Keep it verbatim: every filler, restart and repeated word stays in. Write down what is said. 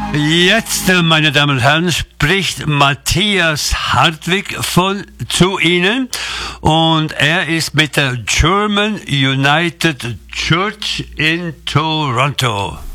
Jetzt, meine Damen und Herren, spricht Matthias Hartwig von zu Ihnen und er ist mit der German United Church in Toronto.